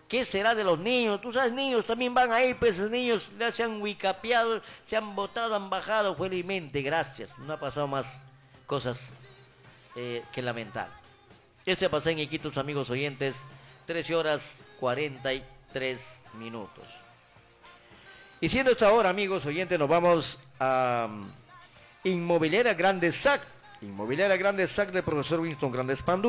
¿Qué será de los niños? Tú sabes, niños también van ahí, pues esos niños ya se han wicapeado, se han botado, han bajado, felizmente, gracias. No ha pasado más cosas que lamentar. Eso ha pasado en Iquitos, amigos oyentes, 13 horas 43 minutos. Y siendo esta hora, amigos oyentes, nos vamos a Inmobiliaria Grande SAC. Inmobiliaria Grande SAC del profesor Winston Grandes Pandú.